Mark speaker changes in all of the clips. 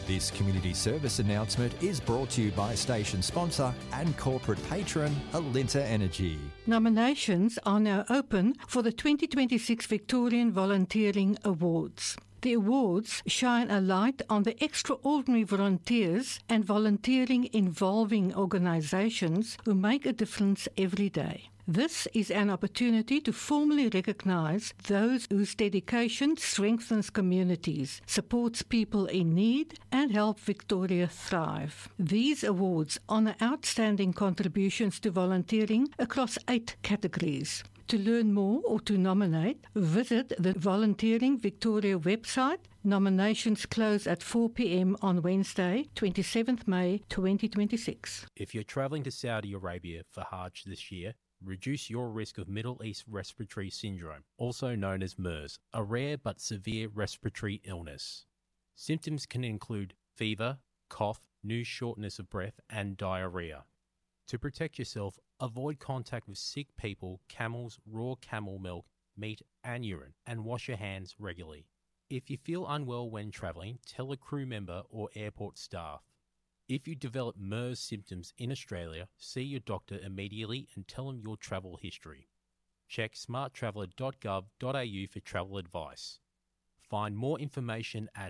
Speaker 1: This community service announcement is brought to you by station sponsor and corporate patron Alinta Energy.
Speaker 2: Nominations are now open for the 2026 Victorian Volunteering Awards. The awards shine a light on the extraordinary volunteers and volunteering involving organisations who make a difference every day. This is an opportunity to formally recognise those whose dedication strengthens communities, supports people in need and helps Victoria thrive. These awards honour outstanding contributions to volunteering across 8 categories. To learn more or to nominate, visit the Volunteering Victoria website. Nominations close at 4 p.m. on Wednesday, 27th May 2026.
Speaker 3: If you're travelling to Saudi Arabia for Hajj this year, reduce your risk of Middle East Respiratory Syndrome, also known as MERS, a rare but severe respiratory illness. Symptoms can include fever, cough, new shortness of breath, and diarrhea. To protect yourself, avoid contact with sick people, camels, raw camel milk, meat, and urine, and wash your hands regularly. If you feel unwell when travelling, tell a crew member or airport staff. If you develop MERS symptoms in Australia, see your doctor immediately and tell them your travel history. Check smarttraveller.gov.au for travel advice. Find more information at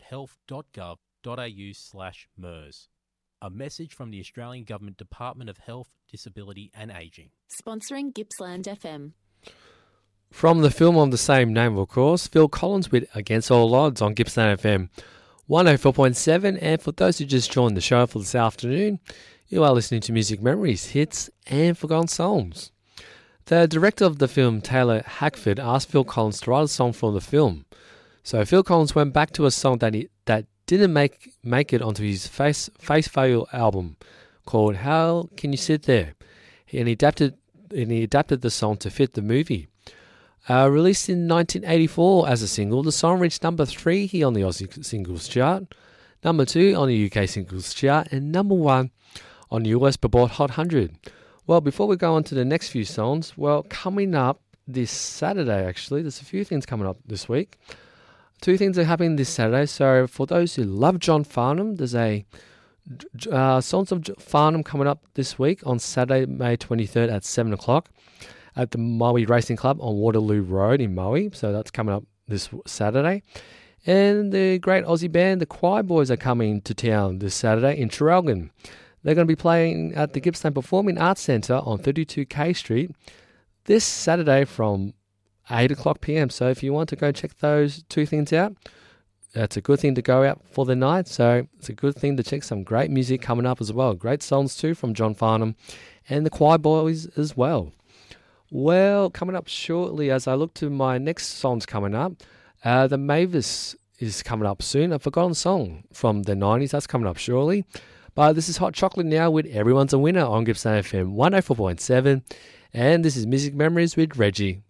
Speaker 3: health.gov.au/MERS. A message from the Australian Government Department of Health, Disability and Ageing.
Speaker 4: Sponsoring Gippsland FM.
Speaker 5: From the film of the same name, of course, Phil Collins with Against All Odds on Gippsland FM 104.7. And for those who just joined the show for this afternoon, you are listening to Music Memories, Hits and Forgotten Songs. The director of the film, Taylor Hackford, asked Phil Collins to write a song for the film. So Phil Collins went back to a song that didn't make it onto his Face Value album called How Can You Sit There? And he adapted the song to fit the movie. Released in 1984 as a single, the song reached number 3 here on the Aussie Singles Chart, number 2 on the UK Singles Chart, and number 1 on the US Billboard Hot 100. Well, before we go on to the next few songs, coming up this Saturday, actually, there's a few things coming up this week. 2 things are happening this Saturday. So for those who love John Farnham, there's a Songs of Farnham coming up this week on Saturday, May 23rd at 7 o'clock at the Maui Racing Club on Waterloo Road in Maui. So that's coming up this Saturday. And the great Aussie band, the Choir Boys, are coming to town this Saturday in Traralgon. They're going to be playing at the Gippsland Performing Arts Centre on 32K Street this Saturday from 8 o'clock p.m. So if you want to go check those 2 things out, that's a good thing to go out for the night. So it's a good thing to check some great music coming up as well. Great songs too from John Farnham and the Choir Boys as well. Well, coming up shortly as I look to my next songs coming up, the Mavis is coming up soon. A forgotten song from the 90s, that's coming up shortly. But this is Hot Chocolate now with Everyone's a Winner on Gippsland FM 104.7. And this is Music Memories with Reggie.